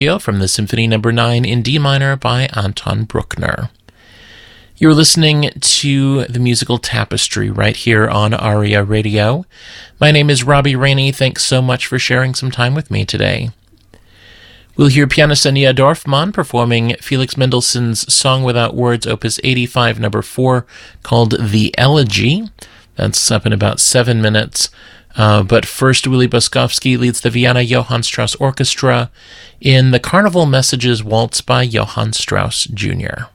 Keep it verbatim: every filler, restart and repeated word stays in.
from the Symphony Number nine in D minor by Anton Bruckner. You're listening to the musical Tapestry right here on Aria Radio. My name is Robbie Rainey. Thanks so much for sharing some time with me today. We'll hear pianist Ania Dorfman performing Felix Mendelssohn's Song Without Words, Opus eighty-five, number four, called The Elegy. That's up in about seven minutes. Uh, but first, Willy Boskovsky leads the Vienna Johann Strauss Orchestra in the Carnival Messages Waltz by Johann Strauss Junior